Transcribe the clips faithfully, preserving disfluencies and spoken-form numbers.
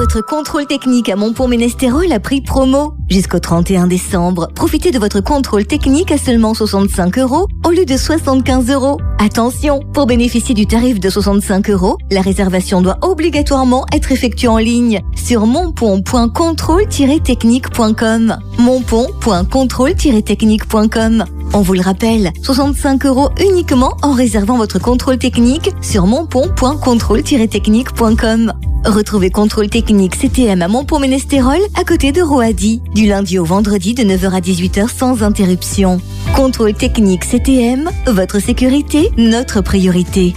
Votre contrôle technique à Montpont-Ménestérol a prix promo. Jusqu'au trente et un décembre, profitez de votre contrôle technique à seulement soixante-cinq euros au lieu de soixante-quinze euros. Attention, pour bénéficier du tarif de soixante-cinq euros, la réservation doit obligatoirement être effectuée en ligne sur monpont point contrôle tiret technique point com. monpont point contrôle tiret technique point com. On vous le rappelle, soixante-cinq euros uniquement en réservant votre contrôle technique sur monpont point contrôle tiret technique point com. Retrouvez Contrôle Technique C T M à Montpont-Ménestérol à côté de Roady, du lundi au vendredi de neuf heures à dix-huit heures sans interruption. Contrôle Technique C T M, votre sécurité, notre priorité.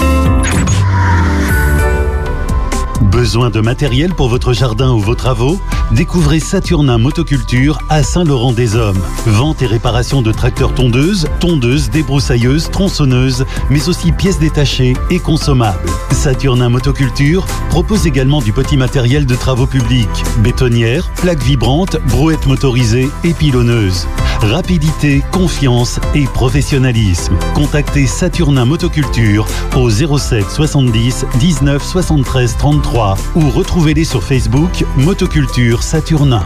Besoin de matériel pour votre jardin ou vos travaux? Découvrez Saturnin Motoculture à Saint-Laurent-des-Hommes. Vente et réparation de tracteurs tondeuses, tondeuses, débroussailleuses, tronçonneuses, mais aussi pièces détachées et consommables. Saturnin Motoculture propose également du petit matériel de travaux publics, bétonnières, plaques vibrantes, brouettes motorisées et pilonneuses. Rapidité, confiance et professionnalisme. Contactez Saturnin Motoculture au zéro sept soixante-dix dix-neuf soixante-treize trente-trois ou retrouvez-les sur Facebook Motoculture Saturnin.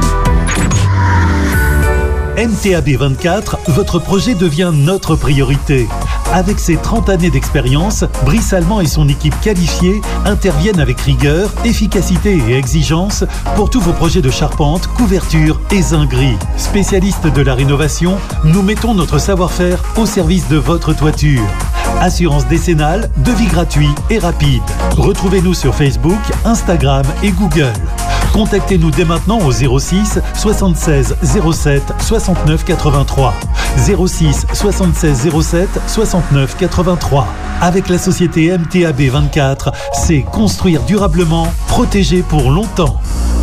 M T A B vingt-quatre, votre projet devient notre priorité. Avec ses trente années d'expérience, Brice Allemand et son équipe qualifiée interviennent avec rigueur, efficacité et exigence pour tous vos projets de charpente, couverture et zinguerie. Spécialistes de la rénovation, nous mettons notre savoir-faire au service de votre toiture. Assurance décennale, devis gratuit et rapide. Retrouvez-nous sur Facebook, Instagram et Google. Contactez-nous dès maintenant au zéro six soixante-seize zéro sept soixante-neuf quatre-vingt-trois. zéro six soixante-seize zéro sept soixante-neuf quatre-vingt-trois. Avec la société M T A B vingt-quatre, c'est construire durablement, protéger pour longtemps.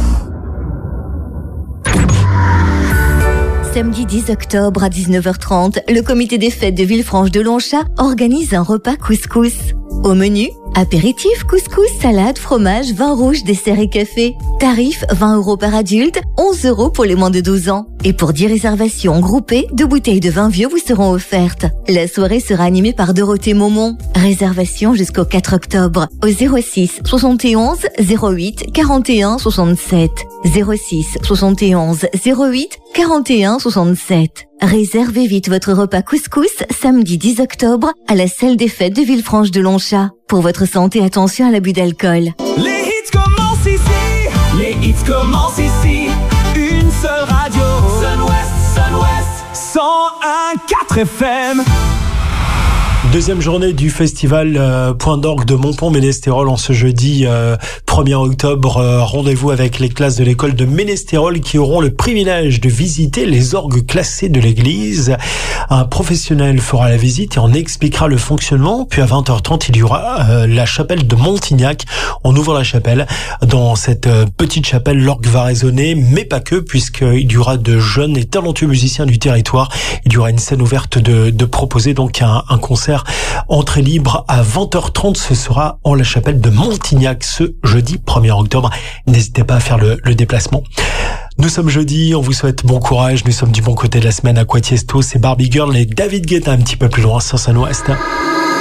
Samedi dix octobre à dix-neuf heures trente, le comité des fêtes de Villefranche-de-Lonchat organise un repas couscous. Au menu, apéritif, couscous, salade, fromage, vin rouge, dessert et café. Tarif vingt euros par adulte, onze euros pour les moins de douze ans. Et pour dix réservations groupées, deux bouteilles de vin vieux vous seront offertes. La soirée sera animée par Dorothée Maumont. Réservation jusqu'au quatre octobre au zéro six soixante et onze zéro huit quarante et un soixante-sept. zéro six soixante et onze zéro huit quarante et un soixante-sept. Réservez vite votre repas couscous samedi dix octobre à la salle des fêtes de Villefranche-de-Lonchat. Pour votre santé, attention à l'abus d'alcool. Les hits commencent ici. Les hits commencent ici. Une seule radio. Sun-Ouest, Sun-Ouest. cent un virgule quatre F M. Deuxième journée du festival euh, Point d'orgue de Montpont-Ménestérol en ce jeudi euh, premier octobre. Euh, rendez-vous avec les classes de l'école de Ménestérol qui auront le privilège de visiter les orgues classés de l'église. Un professionnel fera la visite et en expliquera le fonctionnement. Puis à vingt heures trente, il y aura euh, la chapelle de Montignac. On ouvre la chapelle. Dans cette euh, petite chapelle, l'orgue va résonner, mais pas que, puisqu'il y aura de jeunes et talentueux musiciens du territoire. Il y aura une scène ouverte de, de proposer donc un, un concert entrée libre à vingt heures trente. Ce sera en la chapelle de Montignac ce jeudi premier octobre. N'hésitez pas à faire le, le déplacement. Nous sommes jeudi, on vous souhaite bon courage. Nous sommes du bon côté de la semaine à Coatiestos. C'est Barbie Girl et David Guetta un petit peu plus loin sur Sun-Ouest.